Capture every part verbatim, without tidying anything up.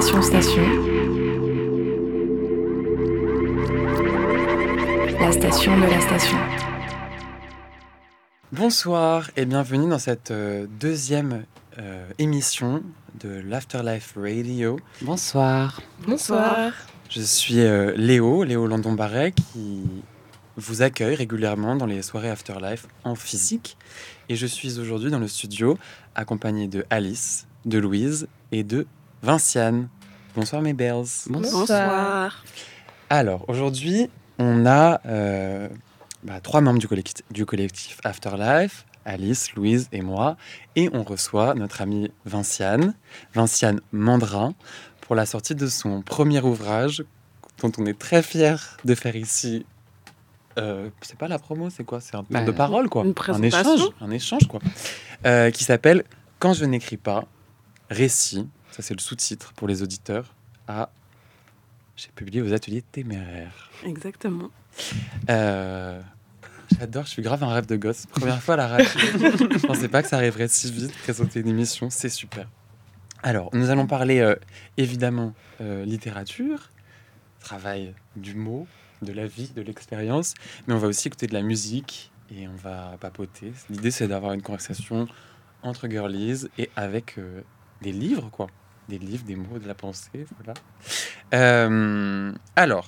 Station Station. La station de la station. Bonsoir et bienvenue dans cette euh, deuxième euh, émission de l'Afterlife Radio. Bonsoir. Bonsoir. Je suis euh, Léo, Léo Landon-Barret, qui vous accueille régulièrement dans les soirées Afterlife en physique. Et je suis aujourd'hui dans le studio accompagné de Alice, de Louise et de Vinciane. Bonsoir mes bells. Bonsoir. Alors aujourd'hui, on a euh, bah, trois membres du collectif, du collectif Afterlife, Alice, Louise et moi. Et on reçoit notre amie Vinciane, Vinciane Mandrin, pour la sortie de son premier ouvrage, dont on est très fiers de faire ici. Euh, c'est pas la promo, c'est quoi? C'est un tour bah, de parole, quoi. Une Un présentation. échange, un échange, quoi. Euh, qui s'appelle « Quand je n'écris pas, récit ». Ça, c'est le sous-titre pour les auditeurs. À... J'ai publié aux ateliers téméraires. Exactement. Euh... J'adore, je suis grave un rêve de gosse. Première fois à la radio. Je pensais pas que ça arriverait si vite, présenter une émission, c'est super. Alors, nous allons parler euh, évidemment euh, littérature, travail du mot, de la vie, de l'expérience, mais on va aussi écouter de la musique et on va papoter. L'idée, c'est d'avoir une conversation entre girlies et avec euh, des livres, quoi. Des livres, des mots, de la pensée, voilà. Euh, alors,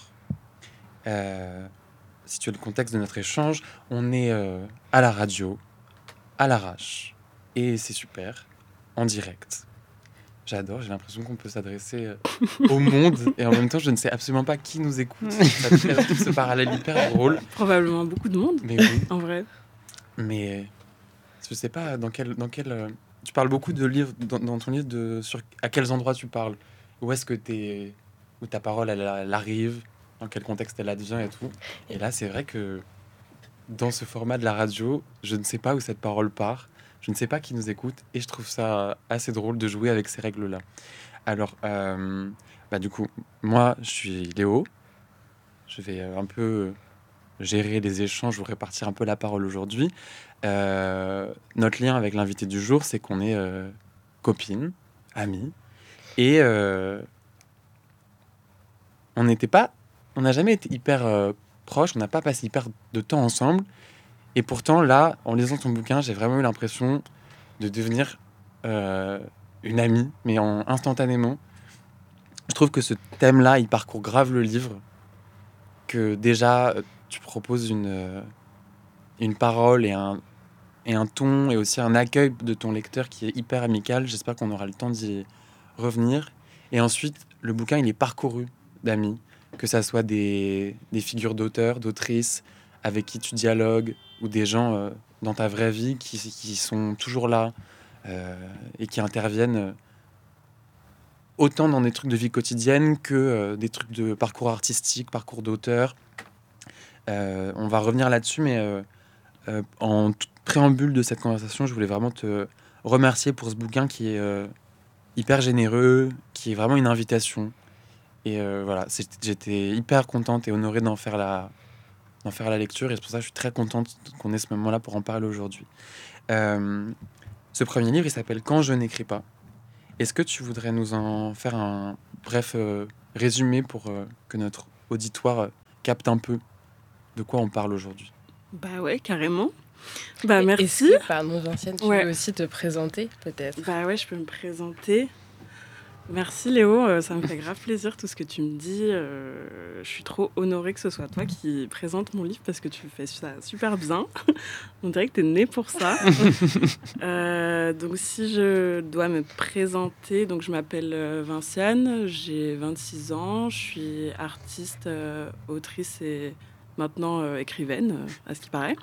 euh, si tu as le contexte de notre échange, on est euh, à la radio, à l'arrache, et c'est super, en direct. J'adore, j'ai l'impression qu'on peut s'adresser euh, au monde, et en même temps, je ne sais absolument pas qui nous écoute. Ça fait ce parallèle hyper drôle. Probablement beaucoup de monde, Mais oui, en vrai. mais je sais pas dans quel... Dans quel euh, tu parles beaucoup de livres, dans, dans ton livre, de, sur à quels endroits tu parles. Où est-ce que t'es, où ta parole, elle, elle arrive, dans quel contexte elle advient et tout. Et là, c'est vrai que dans ce format de la radio, je ne sais pas où cette parole part. Je ne sais pas qui nous écoute et je trouve ça assez drôle de jouer avec ces règles-là. Alors, euh, bah du coup, moi, je suis Léo. Je vais euh, un peu gérer les échanges, vous répartir un peu la parole aujourd'hui. Euh, notre lien avec l'invité du jour, c'est qu'on est euh, copines, amies, et euh, on n'était pas, on n'a jamais été hyper euh, proches, on n'a pas passé hyper de temps ensemble. Et pourtant, là, en lisant ton bouquin, j'ai vraiment eu l'impression de devenir euh, une amie, mais en, instantanément. Je trouve que ce thème-là, il parcourt grave le livre, que déjà, tu proposes une, euh, une parole et un, et un ton, et aussi un accueil de ton lecteur qui est hyper amical. J'espère qu'on aura le temps d'y revenir. Et ensuite, le bouquin, il est parcouru d'amis, que ça soit des, des figures d'auteurs, d'autrices, avec qui tu dialogues, ou des gens euh, dans ta vraie vie qui, qui sont toujours là euh, et qui interviennent euh, autant dans des trucs de vie quotidienne que euh, des trucs de parcours artistique, parcours d'auteur. Euh, on va revenir là-dessus, mais euh, euh, en toute préambule de cette conversation, je voulais vraiment te remercier pour ce bouquin qui est euh, hyper généreux, qui est vraiment une invitation. Et euh, voilà, c'est, j'étais hyper contente et honorée d'en faire la, d'en faire la lecture, et c'est pour ça que je suis très contente qu'on ait ce moment-là pour en parler aujourd'hui. Euh, ce premier livre, il s'appelle « Quand je n'écris pas ». Est-ce que tu voudrais nous en faire un bref euh, résumé pour euh, que notre auditoire euh, capte un peu de quoi on parle aujourd'hui? Bah ouais, carrément. Bah Et- merci. Est-ce que, pardon Vinciane, tu Ouais. veux aussi te présenter peut-être? Bah ouais, je peux me présenter. Merci Léo, euh, ça me fait grave plaisir tout ce que tu me dis. Euh, je suis trop honorée que ce soit toi qui présente mon livre parce que tu fais ça super bien. On dirait que t'es née pour ça. Euh, donc si je dois me présenter, donc je m'appelle euh, Vinciane, j'ai vingt-six ans, je suis artiste, euh, autrice et maintenant euh, écrivaine, euh, à ce qui paraît.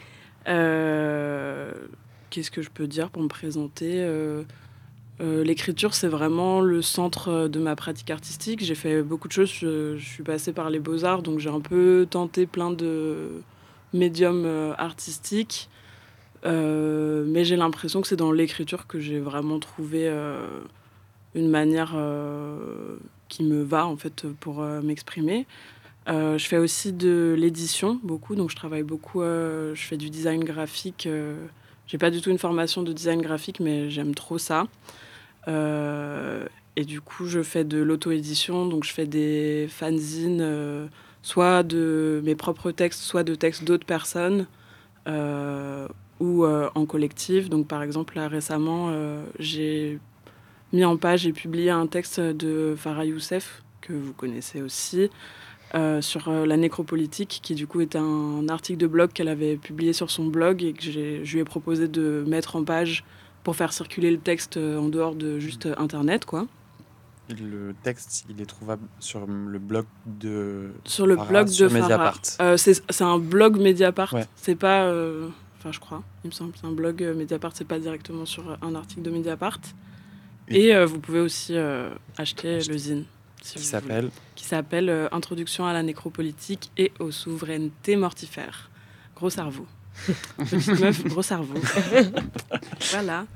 Euh, qu'est-ce que je peux dire pour me présenter? euh, Euh, l'écriture, c'est vraiment le centre de ma pratique artistique. J'ai fait beaucoup de choses. Je, je suis passée par les beaux-arts, donc j'ai un peu tenté plein de médiums euh, artistiques. Euh, mais j'ai l'impression que c'est dans l'écriture que j'ai vraiment trouvé euh, une manière euh, qui me va, en fait, pour euh, m'exprimer. Euh, je fais aussi de l'édition, beaucoup. Donc je travaille beaucoup. Euh, je fais du design graphique. Euh, j'ai pas du tout une formation de design graphique, mais j'aime trop ça. Euh, et du coup, je fais de l'auto-édition, donc je fais des fanzines, euh, soit de mes propres textes, soit de textes d'autres personnes, euh, ou euh, en collectif. Donc par exemple, là récemment, euh, j'ai mis en page et publié un texte de Farah Youssef, que vous connaissez aussi, euh, sur euh, la nécropolitique, qui du coup est un article de blog qu'elle avait publié sur son blog et que j'ai, je lui ai proposé de mettre en page pour faire circuler le texte euh, en dehors de juste euh, Internet, quoi. Et le texte, il est trouvable sur le blog de Sur le Farah, blog sur de Farah. Mediapart. Euh, c'est, c'est un blog Mediapart, Ouais. c'est pas... euh, Enfin, je crois, il me semble, c'est un blog euh, Mediapart, c'est pas directement sur euh, un article de Mediapart. Et, Et euh, vous pouvez aussi euh, acheter Acheter. le zine. Si qui vous s'appelle voulez. Qui s'appelle euh, Introduction à la nécropolitique et aux souverainetés mortifères. Gros cerveau. Petite meuf, gros cerveau. Voilà.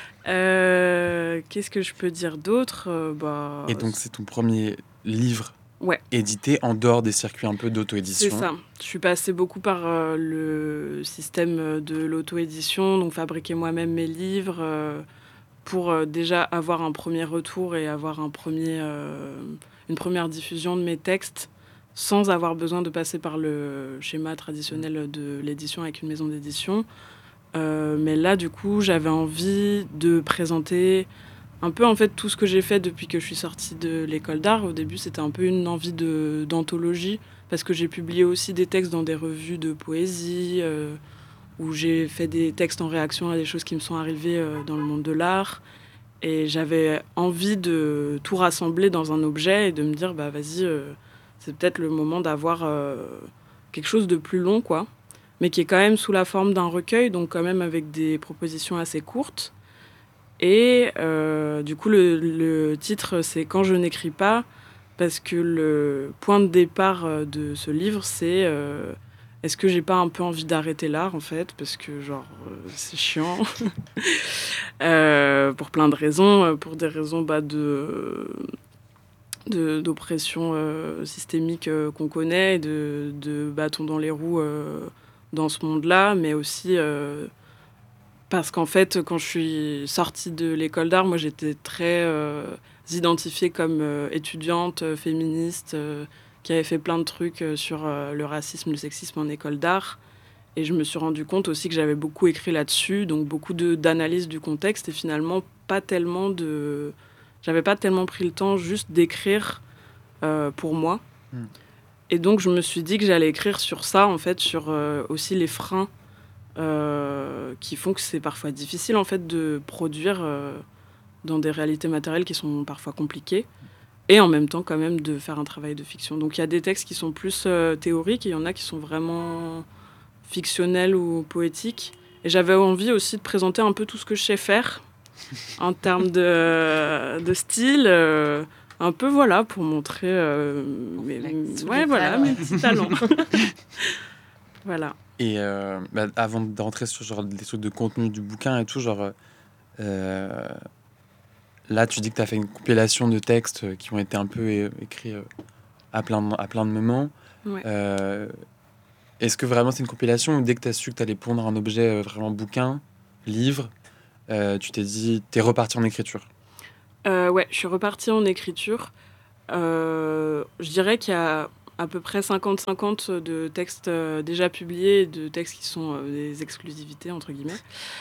Euh, qu'est-ce que je peux dire d'autre Euh, bah, Et donc, c'est ton premier livre Ouais. édité en dehors des circuits un peu d'auto-édition. C'est ça. Je suis passée beaucoup par euh, le système de l'auto-édition, donc fabriquer moi-même mes livres euh, pour euh, déjà avoir un premier retour et avoir un premier, euh, une première diffusion de mes textes sans avoir besoin de passer par le schéma traditionnel de l'édition avec une maison d'édition. Euh, mais là, du coup, j'avais envie de présenter un peu en fait tout ce que j'ai fait depuis que je suis sortie de l'école d'art. Au début, c'était un peu une envie de, d'anthologie, parce que j'ai publié aussi des textes dans des revues de poésie, euh, où j'ai fait des textes en réaction à des choses qui me sont arrivées euh, dans le monde de l'art. Et j'avais envie de tout rassembler dans un objet et de me dire, bah vas-y, euh, c'est peut-être le moment d'avoir euh, quelque chose de plus long, quoi, mais qui est quand même sous la forme d'un recueil, donc quand même avec des propositions assez courtes. Et euh, du coup, le, le titre, c'est « Quand je n'écris pas », parce que le point de départ de ce livre, c'est euh, est-ce que j'ai pas un peu envie d'arrêter l'art, en fait, parce que, genre, euh, c'est chiant, euh, pour plein de raisons, pour des raisons bah, de, de, d'oppression euh, systémique euh, qu'on connaît, de, de bâtons dans les roues euh, dans ce monde-là, mais aussi... Euh, Parce qu'en fait, quand je suis sortie de l'école d'art, moi, j'étais très euh, identifiée comme euh, étudiante, euh, féministe, euh, qui avait fait plein de trucs euh, sur euh, le racisme, le sexisme en école d'art. Et je me suis rendu compte aussi que j'avais beaucoup écrit là-dessus, donc beaucoup de, d'analyse du contexte, et finalement, pas tellement de... J'avais pas tellement pris le temps juste d'écrire euh, pour moi. Mm. Et donc, je me suis dit que j'allais écrire sur ça, en fait, sur euh, aussi les freins Euh, qui font que c'est parfois difficile en fait de produire euh, dans des réalités matérielles qui sont parfois compliquées et en même temps quand même de faire un travail de fiction. Donc il y a des textes qui sont plus euh, théoriques et il y en a qui sont vraiment fictionnels ou poétiques. Et j'avais envie aussi de présenter un peu tout ce que je sais faire en termes de, de style, euh, un peu voilà pour montrer euh, mes, ouais, voilà, mes petits talents. Voilà. Et euh, bah, avant d'entrer sur genre, des trucs de contenu du bouquin et tout, genre, euh, là, tu dis que tu as fait une compilation de textes qui ont été un peu é- écrits euh, à, plein de, à plein de moments. Ouais. Euh, est-ce que vraiment c'est une compilation ou dès que tu as su que tu allais pondre un objet euh, vraiment bouquin, livre, euh, tu t'es dit, tu es reparti en écriture? euh, Ouais, je suis repartie en écriture. Euh, je dirais qu'il y a à peu près cinquante cinquante de textes euh, déjà publiés et de textes qui sont euh, des exclusivités, entre guillemets.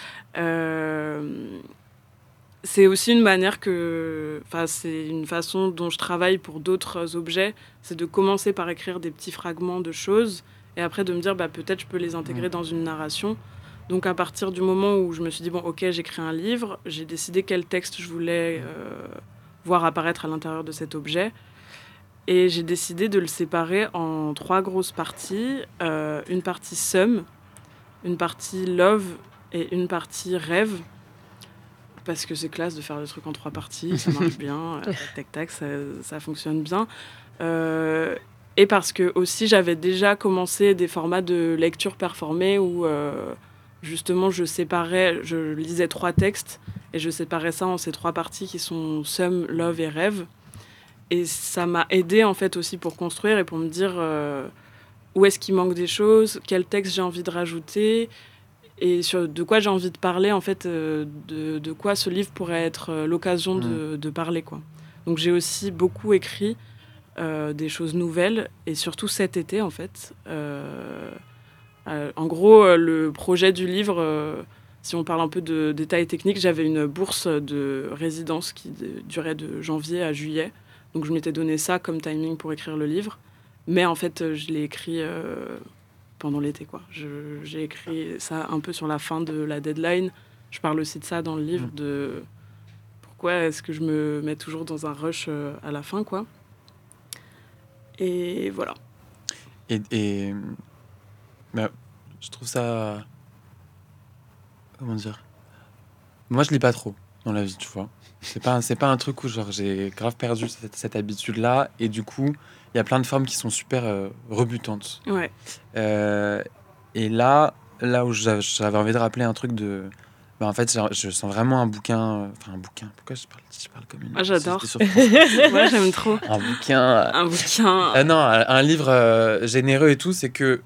Euh, c'est aussi une manière que... Enfin, c'est une façon dont je travaille pour d'autres objets, c'est de commencer par écrire des petits fragments de choses et après de me dire, bah, peut-être je peux les intégrer mmh. dans une narration. Donc à partir du moment où je me suis dit, bon, ok, j'écris un livre, j'ai décidé quel texte je voulais euh, voir apparaître à l'intérieur de cet objet. Et j'ai décidé de le séparer en trois grosses parties. Euh, une partie somme, une partie love et une partie rêve. Parce que c'est classe de faire des trucs en trois parties, ça marche bien, tac, tac, tac, ça, ça fonctionne bien. Euh, et parce que aussi j'avais déjà commencé des formats de lecture performée où euh, justement je séparais, je lisais trois textes et je séparais ça en ces trois parties qui sont somme, love et rêve. Et ça m'a aidée en fait aussi pour construire et pour me dire euh, où est-ce qu'il manque des choses, quel texte j'ai envie de rajouter et sur de quoi j'ai envie de parler en fait, euh, de, de quoi ce livre pourrait être euh, l'occasion mmh. de, de parler, quoi. Donc j'ai aussi beaucoup écrit euh, des choses nouvelles, et surtout cet été en fait. Euh, euh, en gros, euh, le projet du livre, euh, si on parle un peu de détails techniques, j'avais une bourse de résidence qui de, durait de janvier à juillet. Donc je m'étais donné ça comme timing pour écrire le livre. Mais en fait, je l'ai écrit euh, pendant l'été, quoi. Je, j'ai écrit ça un peu sur la fin de la deadline. Je parle aussi de ça dans le livre, Mmh. de pourquoi est-ce que je me mets toujours dans un rush euh, à la fin, quoi. Et voilà. Et, et bah, je trouve ça. Comment dire? Moi, je lis pas trop dans la vie, tu vois. C'est pas, c'est pas un truc où genre, j'ai grave perdu cette, cette habitude-là. Et du coup, il y a plein de formes qui sont super euh, rebutantes. Ouais. Euh, et là, là où j'a- j'avais envie de rappeler un truc de. Bah, en fait, genre, je sens vraiment un bouquin. euh, Enfin, un bouquin. Pourquoi je parle, je parle comme une. Ah, j'adore. société sur France. Moi, j'aime trop. Un bouquin. euh, Un bouquin. Ah non, un, un livre euh, généreux et tout, c'est que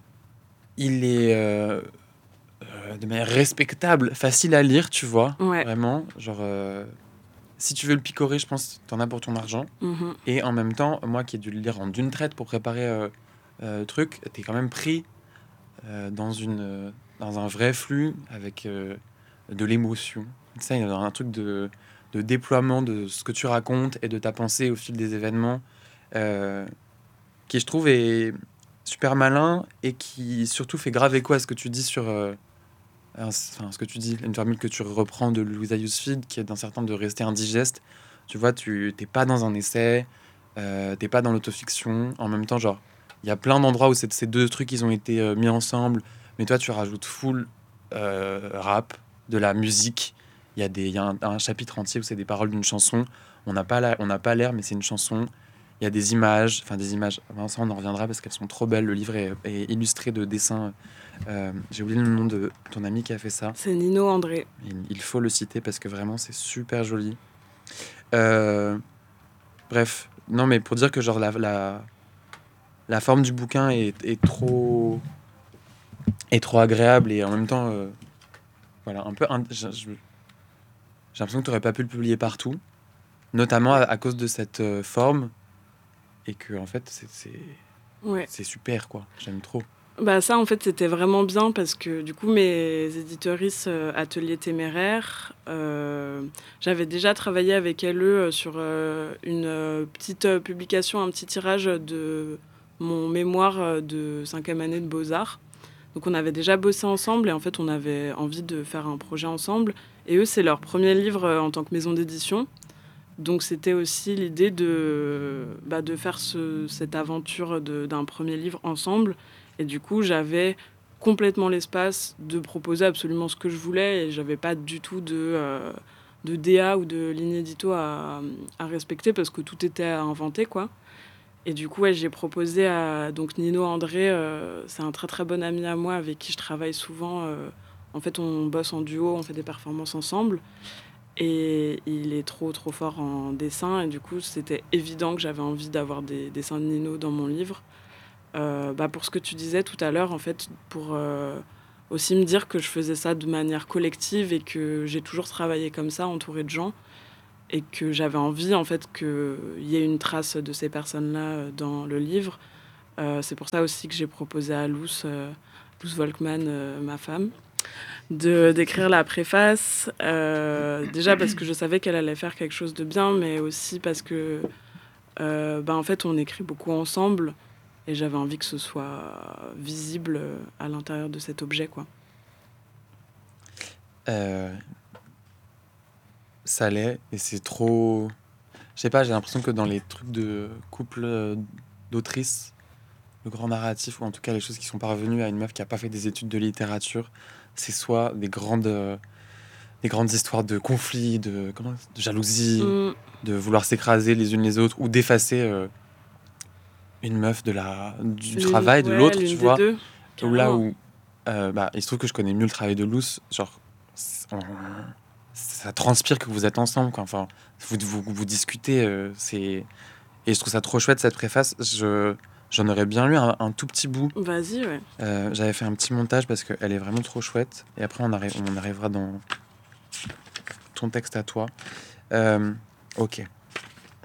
il est euh, euh, de manière respectable, facile à lire, tu vois. Ouais. Vraiment. Genre, euh, si tu veux le picorer, je pense que t'en as pour ton argent. Mhm. Et en même temps, moi qui ai dû le lire en d'une traite pour préparer euh, euh, le truc, t'es quand même pris euh, dans, une, euh, dans un vrai flux avec euh, de l'émotion. Ça, il y a un truc de, de déploiement de ce que tu racontes et de ta pensée au fil des événements euh, qui, je trouve, est super malin et qui surtout fait grave écho à ce que tu dis sur. euh, un- Enfin, ce que tu dis, une formule que tu reprends de Louisa Yousfield, qui est d'un certain de rester indigeste. Tu vois, tu t'es pas dans un essai, euh, t'es pas dans l'autofiction. En même temps, genre, il y a plein d'endroits où c'est- ces deux trucs, ils ont été euh, mis ensemble. Mais toi, tu rajoutes full euh, rap, de la musique. Il y a, des, il y a un, un chapitre entier où c'est des paroles d'une chanson. On n'a pas la- on n'a pas l'air, mais c'est une chanson. Il y a des images, enfin des images. Enfin, ça, on en reviendra parce qu'elles sont trop belles. Le livre est, est illustré de dessins. Euh, j'ai oublié le nom de ton ami qui a fait ça. C'est Nino André. Il, il faut le citer parce que vraiment c'est super joli. Euh, bref, non mais pour dire que genre la, la, la forme du bouquin est, est trop est trop agréable et en même temps euh, voilà un peu un- j'ai j'ai l'impression que tu n'aurais pas pu le publier partout, notamment à, à cause de cette euh, forme et que en fait c'est c'est Ouais. c'est super quoi. J'aime trop. Bah ça en fait c'était vraiment bien parce que du coup mes éditeuristes euh, Atelier Téméraire, euh, j'avais déjà travaillé avec elles euh, sur euh, une euh, petite euh, publication, un petit tirage de mon mémoire euh, de cinquième année de Beaux-Arts. Donc on avait déjà bossé ensemble et en fait on avait envie de faire un projet ensemble. Et eux c'est leur premier livre euh, en tant que maison d'édition. Donc c'était aussi l'idée de, bah, de faire ce, cette aventure de- d'un premier livre ensemble. Et du coup, j'avais complètement l'espace de proposer absolument ce que je voulais et j'avais pas du tout de, euh, de D A ou de ligne édito à, à respecter parce que tout était à inventer, quoi. Et du coup, ouais, j'ai proposé à donc Nino André, euh, c'est un très très bon ami à moi avec qui je travaille souvent. euh, en fait, on bosse en duo, on fait des performances ensemble. Et il est trop trop fort en dessin et du coup c'était évident que j'avais envie d'avoir des dessins de Nino dans mon livre. Euh, bah pour ce que tu disais tout à l'heure en fait, pour euh, aussi me dire que je faisais ça de manière collective et que j'ai toujours travaillé comme ça entouré de gens et que j'avais envie en fait qu'il y ait une trace de ces personnes-là dans le livre. Euh, c'est pour ça aussi que j'ai proposé à Luce, euh, Luce Volkmann, euh, ma femme, de d'écrire la préface. Euh, déjà parce que je savais qu'elle allait faire quelque chose de bien, mais aussi parce que, euh, ben, en fait, on écrit beaucoup ensemble et j'avais envie que ce soit visible à l'intérieur de cet objet, quoi. Euh, ça l'est et c'est trop. Je sais pas, j'ai l'impression que dans les trucs de couple euh, d'autrices, le grand narratif, ou en tout cas les choses qui sont parvenues à une meuf qui a pas fait des études de littérature, c'est soit des grandes, euh, des grandes histoires de conflits, de, comment, de jalousie, Mm. de vouloir s'écraser les unes les autres, ou d'effacer euh, une meuf de la, du L'une- travail de ouais, l'autre, l'une tu des vois. deux, Ou là carrément. où, euh, bah, il se trouve que je connais mieux le travail de Luce, genre, c'est- on- ça transpire que vous êtes ensemble, quoi. Enfin, vous, vous, vous discutez, euh, c'est... Et je trouve ça trop chouette, cette préface. Je, j'en aurais bien lu un, un tout petit bout. Vas-y, ouais. Euh, j'avais fait un petit montage parce qu'elle est vraiment trop chouette. Et après, on, arri- on arrivera dans ton texte à toi. Euh, ok.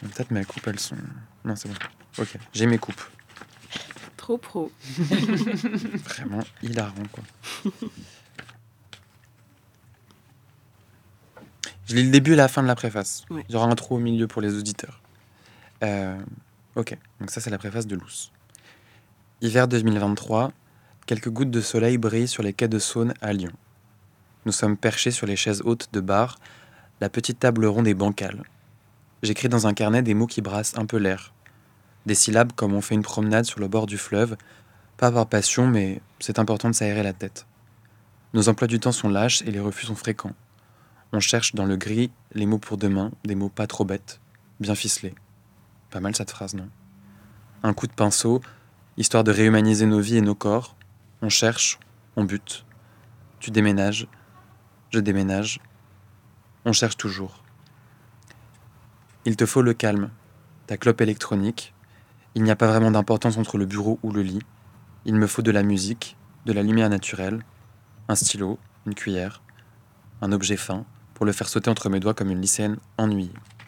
Peut-être mes coupes, elles sont... Non, c'est bon. Ok, j'ai mes coupes. Trop pro. Vraiment hilarant, quoi. Je lis le début et la fin de la préface. Ouais. Il y aura un trou au milieu pour les auditeurs. Euh, ok, donc ça c'est la préface de Luce. Hiver deux mille vingt-trois, quelques gouttes de soleil brillent sur les quais de Saône à Lyon. Nous sommes perchés sur les chaises hautes de bar, la petite table ronde est bancale. J'écris dans un carnet des mots qui brassent un peu l'air. Des syllabes comme on fait une promenade sur le bord du fleuve, pas par passion, mais c'est important de s'aérer la tête. Nos emplois du temps sont lâches et les refus sont fréquents. On cherche dans le gris les mots pour demain, des mots pas trop bêtes, bien ficelés. Pas mal cette phrase, non ? Un coup de pinceau, histoire de réhumaniser nos vies et nos corps. On cherche, on bute. Tu déménages, je déménage. On cherche toujours. Il te faut le calme, ta clope électronique. Il n'y a pas vraiment d'importance entre le bureau ou le lit. Il me faut de la musique, de la lumière naturelle, un stylo, une cuillère, un objet fin, pour le faire sauter entre mes doigts comme une lycéenne ennuyée.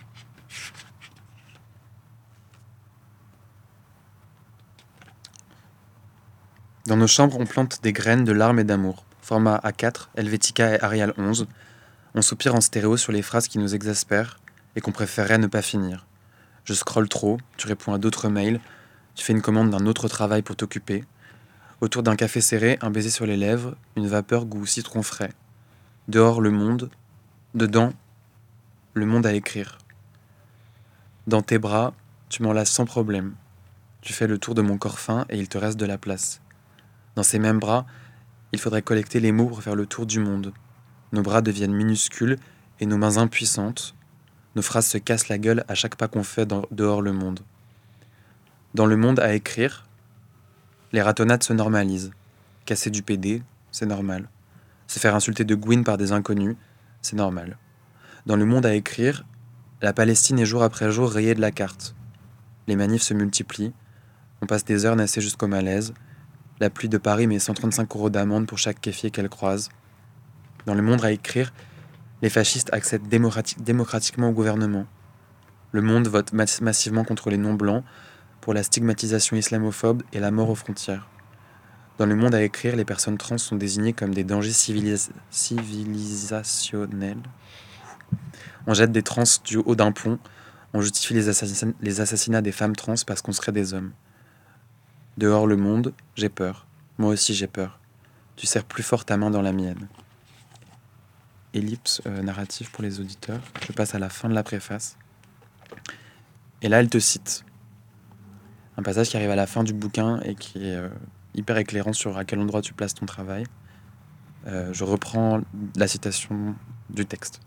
Dans nos chambres, on plante des graines de larmes et d'amour. Format A quatre, Helvetica et Arial onze. On soupire en stéréo sur les phrases qui nous exaspèrent et qu'on préférerait ne pas finir. Je scrolle trop, tu réponds à d'autres mails, tu fais une commande d'un autre travail pour t'occuper. Autour d'un café serré, un baiser sur les lèvres, une vapeur goût citron frais. Dehors, le monde. Dedans, le monde à écrire. Dans tes bras, tu m'enlaces sans problème. Tu fais le tour de mon corps fin et il te reste de la place. Dans ces mêmes bras, il faudrait collecter les mots pour faire le tour du monde. Nos bras deviennent minuscules et nos mains impuissantes. Nos phrases se cassent la gueule à chaque pas qu'on fait dans, dehors le monde. Dans le monde à écrire, les ratonnades se normalisent. Casser du P D, c'est normal. Se faire insulter de Gwyn par des inconnus, c'est normal. Dans le monde à écrire, la Palestine est jour après jour rayée de la carte. Les manifs se multiplient. On passe des heures nassées jusqu'au malaise. La pluie de Paris met cent trente-cinq euros d'amende pour chaque kéfier qu'elle croise. Dans le monde à écrire, les fascistes accèdent démocrati- démocratiquement au gouvernement. Le monde vote mass- massivement contre les non-blancs pour la stigmatisation islamophobe et la mort aux frontières. Dans le monde à écrire, les personnes trans sont désignées comme des dangers civilis- civilisationnels. On jette des trans du haut d'un pont. On justifie les, assassin- les assassinats des femmes trans parce qu'on serait des hommes. Dehors le monde, j'ai peur. Moi aussi j'ai peur. Tu serres plus fort ta main dans la mienne. Ellipse euh, narrative pour les auditeurs. Je passe à la fin de la préface. Et là, elle te cite. Un passage qui arrive à la fin du bouquin et qui est euh, hyper éclairant sur à quel endroit tu places ton travail. Euh, je reprends la citation du texte.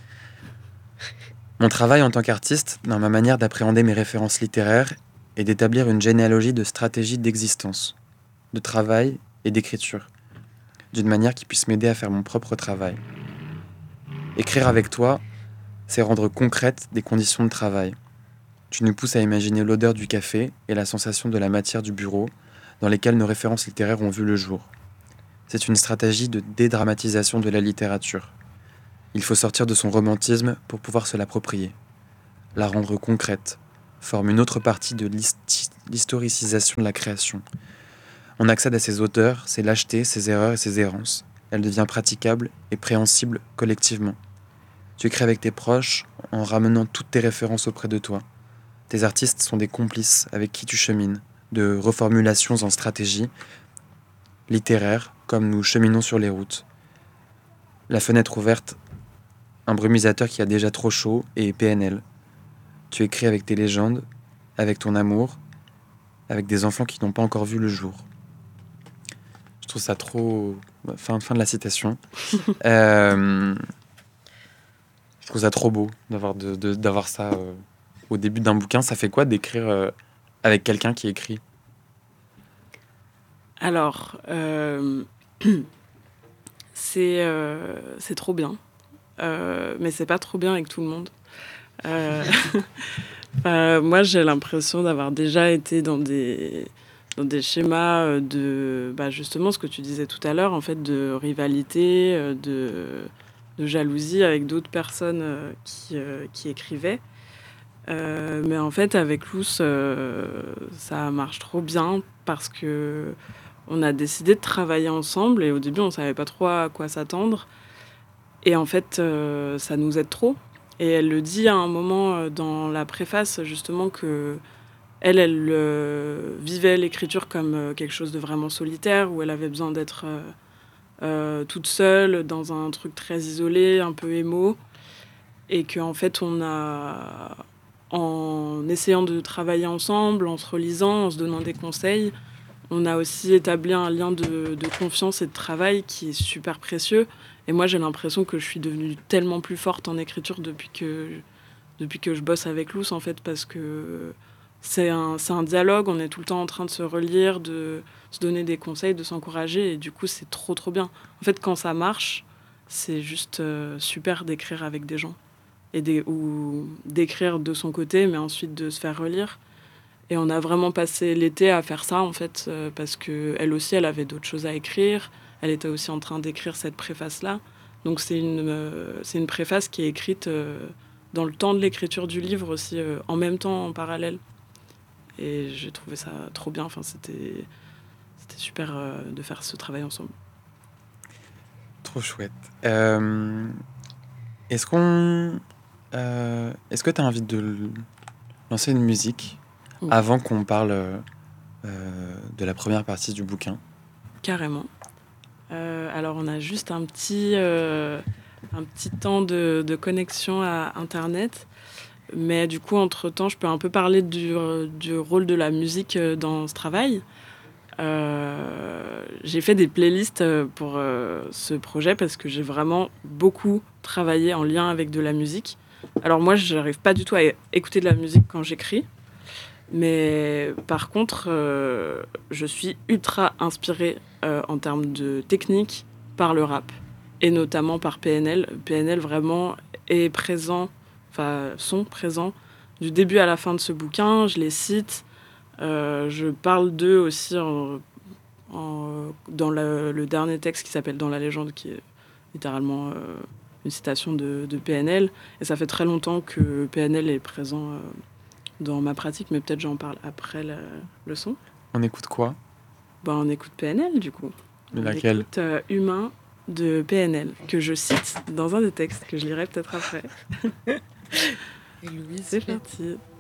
Mon travail en tant qu'artiste, dans ma manière d'appréhender mes références littéraires, est d'établir une généalogie de stratégies d'existence, de travail et d'écriture, d'une manière qui puisse m'aider à faire mon propre travail. Écrire avec toi, c'est rendre concrètes des conditions de travail. Tu nous pousses à imaginer l'odeur du café et la sensation de la matière du bureau dans lesquelles nos références littéraires ont vu le jour. C'est une stratégie de dédramatisation de la littérature. Il faut sortir de son romantisme pour pouvoir se l'approprier. La rendre concrète forme une autre partie de l'hist- l'historicisation de la création. On accède à ses auteurs, ses lâchetés, ses erreurs et ses errances. Elle devient praticable et préhensible collectivement. Tu écris avec tes proches en ramenant toutes tes références auprès de toi. Tes artistes sont des complices avec qui tu chemines, de reformulations en stratégie littéraire comme nous cheminons sur les routes. La fenêtre ouverte, un brumisateur qui a déjà trop chaud et P N L. Tu écris avec tes légendes, avec ton amour, avec des enfants qui n'ont pas encore vu le jour. Je trouve ça trop... Fin, fin de la citation. euh... Je trouve ça trop beau d'avoir, de, de, d'avoir ça euh, au début d'un bouquin. Ça fait quoi d'écrire euh, avec quelqu'un qui écrit ? Alors, euh, c'est, euh, c'est trop bien. Euh, mais c'est pas trop bien avec tout le monde. Euh, euh, moi, j'ai l'impression d'avoir déjà été dans des, dans des schémas de, bah, justement, ce que tu disais tout à l'heure, en fait, de rivalité, de, de jalousie avec d'autres personnes qui, qui écrivaient. Euh, mais en fait, avec Luce, euh, ça marche trop bien parce que on a décidé de travailler ensemble et au début, on savait pas trop à quoi s'attendre. Et en fait, euh, ça nous aide trop. Et elle le dit à un moment euh, dans la préface, justement, que elle, elle euh, vivait l'écriture comme euh, quelque chose de vraiment solitaire, où elle avait besoin d'être euh, euh, toute seule, dans un truc très isolé, un peu émo. Et qu'en fait, on a, en essayant de travailler ensemble, en se relisant, en se donnant des conseils, on a aussi établi un lien de, de confiance et de travail qui est super précieux. Et moi, j'ai l'impression que je suis devenue tellement plus forte en écriture depuis que, depuis que je bosse avec Luce, en fait, parce que c'est un, c'est un dialogue, on est tout le temps en train de se relire, de se donner des conseils, de s'encourager, et du coup, c'est trop, trop bien. En fait, quand ça marche, c'est juste euh, super d'écrire avec des gens, et des, ou d'écrire de son côté, mais ensuite de se faire relire. Et on a vraiment passé l'été à faire ça, en fait, euh, parce qu'elle aussi, elle avait d'autres choses à écrire. Elle était aussi en train d'écrire cette préface-là. Donc c'est une, euh, c'est une préface qui est écrite euh, dans le temps de l'écriture du livre aussi, euh, en même temps, en parallèle. Et j'ai trouvé ça trop bien. Enfin, c'était, c'était super euh, de faire ce travail ensemble. Trop chouette. Euh, est-ce qu'on... euh, est-ce que tu as envie de l- lancer une musique Oui. avant qu'on parle euh, de la première partie du bouquin? Carrément. Euh, alors, on a juste un petit, euh, un petit temps de, de connexion à Internet. Mais du coup, entre-temps, je peux un peu parler du, du rôle de la musique dans ce travail. Euh, j'ai fait des playlists pour euh, ce projet parce que j'ai vraiment beaucoup travaillé en lien avec de la musique. Alors moi, je n'arrive pas du tout à écouter de la musique quand j'écris. Mais par contre, euh, je suis ultra inspirée euh, en termes de technique par le rap. Et notamment par P N L. P N L vraiment est présent, enfin sont présents du début à la fin de ce bouquin. Je les cite. Euh, je parle d'eux aussi en, en, dans le, le dernier texte qui s'appelle Dans la légende, qui est littéralement euh, une citation de, de P N L. Et ça fait très longtemps que P N L est présent euh, dans ma pratique, mais peut-être j'en parle après la leçon. On écoute quoi? Ben, on écoute P N L, du coup. Mais on laquelle? écoute euh, Humain de P N L, que je cite dans un des textes, que je lirai peut-être après. Et Louise, c'est parti.